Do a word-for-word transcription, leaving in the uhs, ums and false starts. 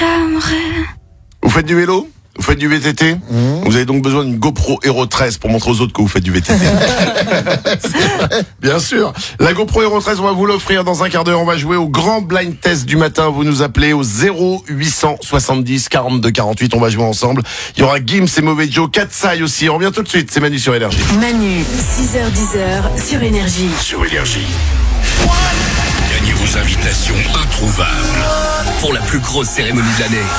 j'aimerais. Vous faites du vélo ? Vous faites du V T T ? Mmh. Vous avez donc besoin d'une GoPro Hero treize pour montrer aux autres que vous faites du V T T. Bien sûr. La GoPro Hero treize, on va vous l'offrir dans un quart d'heure. On va jouer au grand blind test du matin. Vous nous appelez au zéro huit cent soixante-dix quarante-deux quarante-huit. On va jouer ensemble. Il y aura Gims et Mauvais Joe, Katsai aussi. On revient tout de suite. C'est Manu sur Énergie. Manu, six heures dix sur Énergie. Sur Énergie. Gagnez vos invitations introuvables pour la plus grosse cérémonie de l'année.